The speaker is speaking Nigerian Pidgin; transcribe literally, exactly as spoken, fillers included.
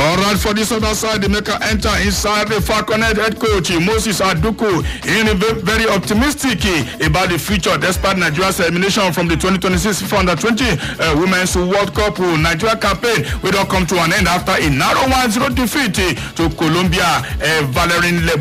All right, for this other side, the maker enter inside the Falconet head coach Moses Aduku in very optimistic about the future despite Nigeria's elimination from the twenty twenty-six FIFA Under twenty uh, Women's World Cup. Nigeria campaign will not come to an end after a narrow one zero defeat to Colombia. Uh, Valérien